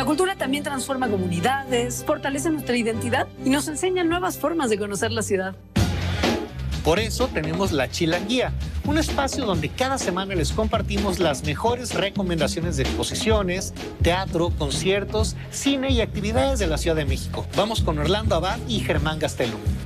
La cultura también transforma comunidades, fortalece nuestra identidad y nos enseña nuevas formas de conocer la ciudad. Por eso tenemos La Chilanguía, un espacio donde cada semana les compartimos las mejores recomendaciones de exposiciones, teatro, conciertos, cine y actividades de la Ciudad de México. Vamos con Orlando Abad y Germán Gastelum.